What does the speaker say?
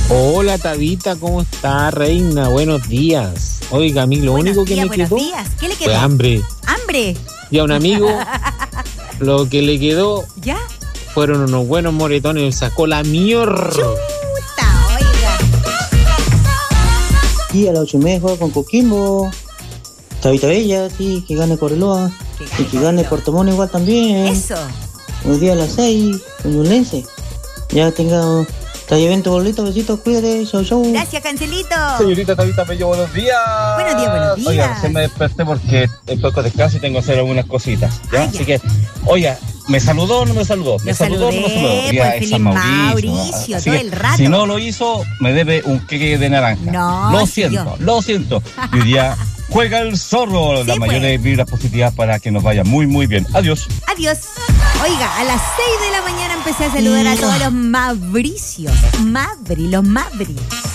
Hola Tabita, ¿cómo está, reina? Buenos días. Oiga, a mí lo único que me quedó ¿Qué le quedó? fue hambre. ¿Hambre? Y a un amigo lo que le quedó ¿Ya? fueron unos buenos moretones. Me sacó la mierda. Chuta, oiga. Y a las 8:30 juega con Coquimbo. Tabita Bella, sí, que gane Correloa. Y que gane Puerto Montt igual también. Eso. Los días a las 6, con Ñublense. Ya tenga. Está evento bolito, besitos, cuídate, chau, chau. Gracias, Cancelito. Señorita Tabita Bello, buenos días. Buenos días, buenos días. Oiga, recién me desperté porque el poco descanso y tengo que hacer algunas cositas. ¿ya? Ah, Así ya. que, oiga, ¿me saludó o no me saludó? ¿Me saludó o no me saludó? Saludé, Día pues, de feliz San Mauricio. Mauricio, Así todo que, el rato. si no lo hizo, me debe un queque de naranja. No, Lo sí, siento, yo. lo siento. Y hoy día juega el zorro. Sí, Las mayores vibras positivas para que nos vaya muy, muy bien. Adiós. Adiós. Oiga, a las 6 de la mañana empecé a saludar a todos los Mavricios. Los Mavri.